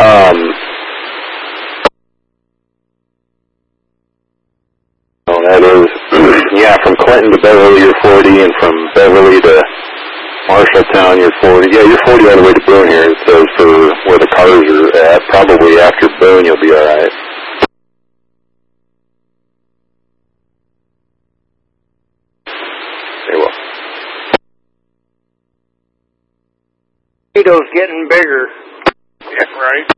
Oh, that is, yeah, from Clinton to Beverly, you're 40, and from Beverly to Marshalltown, you're 40. Yeah, you're 40 all the way to Boone here, it says, for where the cars are at. Probably after Boone, you'll be alright. Very well. Tornado's getting bigger. Yeah, right.